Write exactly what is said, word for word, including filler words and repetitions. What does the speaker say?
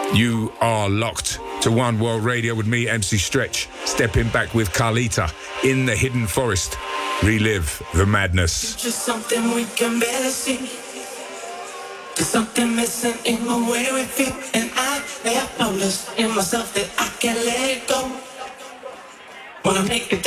You are locked to One World Radio with me, M C Stretch, stepping back with Carlita in the Hidden Forest. Relive the madness. Just something we can barely see. There's something missing in the way we feel, and I have noticed in myself that